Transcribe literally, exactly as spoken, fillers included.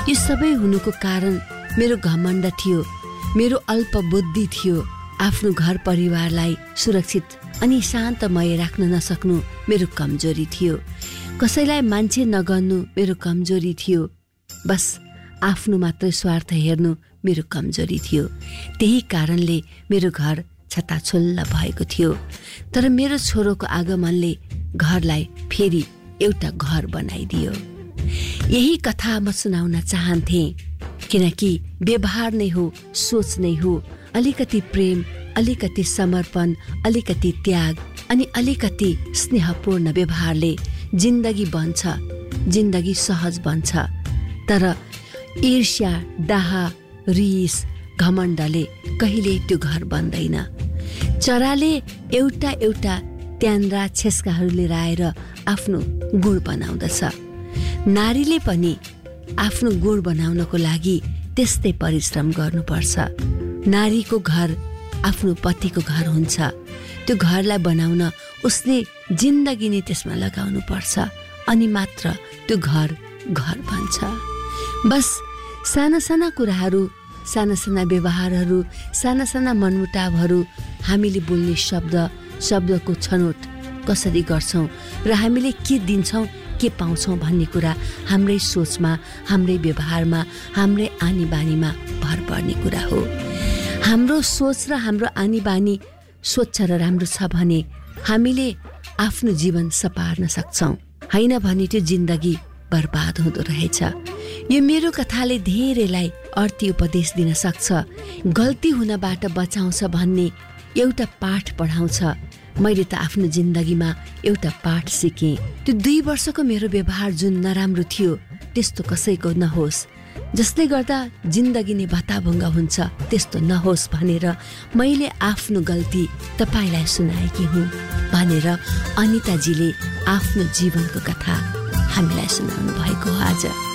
यो सबै हुनुको कारण मेरो घमण्ड थियो, मेरो अल्प बुद्धि थियो। आफ्नो घर परिवारलाई सुरक्षित अनि शान्तमय राख्न नसक्नु मेरो कमजोरी थियो। कसैलाई मान्छे नगर्नु मेरो कमजोरी थियो। बस आफ्नो मात्रै स्वार्थ हेर्नु मेरो कमजोरी थियो। त्यही कारणले मेरो घर छताछोल्ल भएको थियो। तर मेरो छोरोको आगमनले घरलाई फेरि एउटा घर बनाइदियो। यही कथा म सुनाउन चाहन्थे, किनकि व्यवहार नै हो, सोच नै हो। अलिकति प्रेम, अलिकति समर्पण, अलिकति त्याग अनि अलिकति स्नेहपूर्ण व्यवहारले जिन्दगी बन्छ, जिन्दगी सहज बन्छ। तर ईर्ष्या, डाहा, रिस, घमण्डले कहिले त्यो घर बन्दैन। चराले एउटा एउटा त्यान्द्रा छेस्काहरू लिएर आएर आफ्नो गुड बनाउँदछ। नारीले पनि आफ्नो गुड बनाउनको लागि त्यस्तै परिश्रम गर्नुपर्छ। नारीको घर आफ्नो पतिको घर हुन्छ। त्यो घरलाई बनाउन उसले जिन्दगी नै त्यसमा लगाउनु पर्छ, अनि मात्र त्यो घर घर बन्छ। बस साना साना कुराहरू, साना साना व्यवहारहरू, साना साना मनमुटावहरू, हामीले बोल्ने शब्द, शब्दको छनौट कसरी गर्छौँ र हामीले के दिन्छौँ, के पाउँछौँ भन्ने कुरा हाम्रै सोचमा, हाम्रै व्यवहारमा, हाम्रै आनी बानीमा भर पर्ने कुरा हो। हाम्रो सोच र हाम्रो आनी बानी स्वच्छ र राम्रो छ भने हामीले आफ्नो जीवन सपार्न सक्छौँ, होइन भने त्यो जिन्दगी बर्बाद हुँदो रहेछ। यो मेरो कथाले धेरैलाई अर्थी उपदेश दिन सक्छ। गल्ती हुनबाट बचाउँछ भन्ने एउटा पाठ पढाउँछ। मैले त आफ्नो जिन्दगीमा एउटा पाठ सिकेँ। त्यो दुई वर्षको मेरो व्यवहार जुन नराम्रो थियो, त्यस्तो कसैको नहोस्, जसले गर्दा जिन्दगी नै भत्ताभुङ्गा हुन्छ, त्यस्तो नहोस् भनेर मैले आफ्नो गल्ती तपाईँलाई सुनाएकी हुँ भनेर अनिताजीले आफ्नो जीवनको कथा हामीलाई सुनाउनु भएको हो आज।